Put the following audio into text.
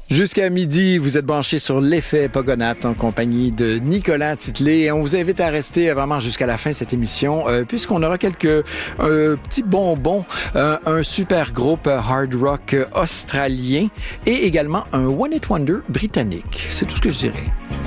Jusqu'à midi, vous êtes branchés sur l'effet Pogonath en compagnie de Nicolas Titley. Et on vous invite à rester vraiment jusqu'à la fin de cette émission puisqu'on aura quelques petits bonbons, un super groupe hard rock australien et également un One Hit Wonder britannique. C'est tout ce que je dirais.